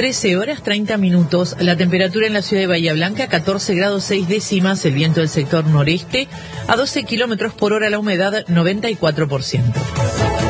13 horas 30 minutos. La temperatura en la ciudad de Bahía Blanca, 14 grados 6 décimas. El viento del sector noreste a 12 kilómetros por hora. La humedad, 94%.